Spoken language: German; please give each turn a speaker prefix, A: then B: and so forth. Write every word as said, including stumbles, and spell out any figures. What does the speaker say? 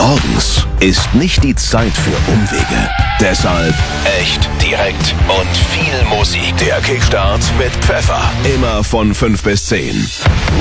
A: Morgens ist nicht die Zeit für Umwege. Deshalb echt, direkt und viel Musik. Der Kickstart mit Pfeffer. Immer von fünf bis zehn.